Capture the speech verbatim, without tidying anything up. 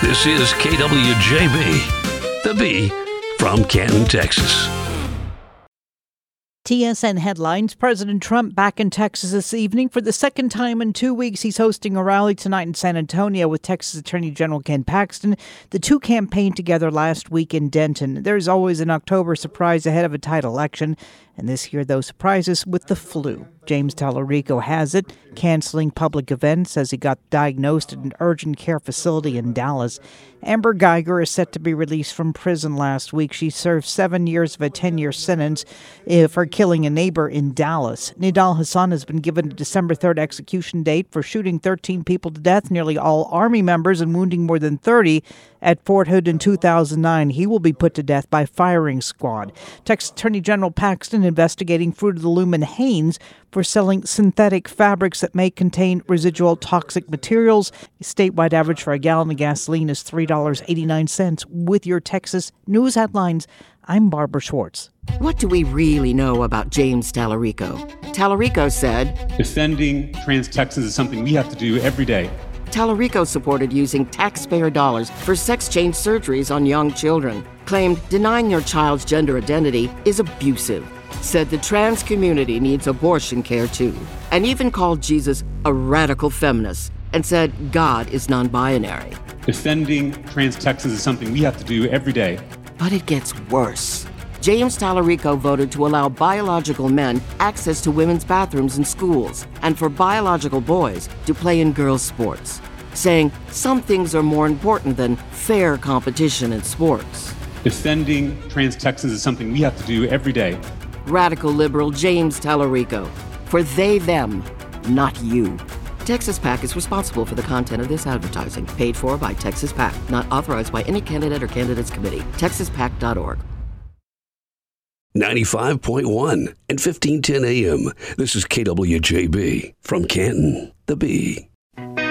This is K W J B, the B from Canton, Texas. T S N headlines. President Trump back in Texas this evening. For the second time in two weeks, he's hosting a rally tonight in San Antonio with Texas Attorney General Ken Paxton. The two campaigned together last week in Denton. There's always an October surprise ahead of a tight election, and this year those surprises with the flu. James Tallarico has it, canceling public events as he got diagnosed at an urgent care facility in Dallas. Amber Geiger is set to be released from prison last week. She served seven years of a ten-year sentence for killing a neighbor in Dallas. Nidal Hasan has been given a December third execution date for shooting thirteen people to death, nearly all Army members, and wounding more than thirty at Fort Hood in two thousand nine. He will be put to death by firing squad. Texas Attorney General Paxton investigating Fruit of the Loom and Hanes for selling synthetic fabrics that may contain residual toxic materials. Statewide average for a gallon of gasoline is three dollars and eighty-nine cents. With your Texas News headlines, I'm Barbara Schwartz. What do we really know about James Tallarico? Tallarico said, defending trans Texans is something we have to do every day. Tallarico supported using taxpayer dollars for sex change surgeries on young children, claimed denying your child's gender identity is abusive, said the trans community needs abortion care too, and even called Jesus a radical feminist and said God is non-binary. Defending trans Texans is something we have to do every day. But it gets worse. James Tallarico voted to allow biological men access to women's bathrooms in schools and for biological boys to play in girls' sports, saying some things are more important than fair competition in sports. Defending trans Texans is something we have to do every day. Radical liberal James Tallarico. For they, them, not you. Texas PAC is responsible for the content of this advertising, paid for by Texas PAC, not authorized by any candidate or candidates committee. texas pac dot org. ninety-five point one and fifteen ten A M. This is K W J B from Canton, the B.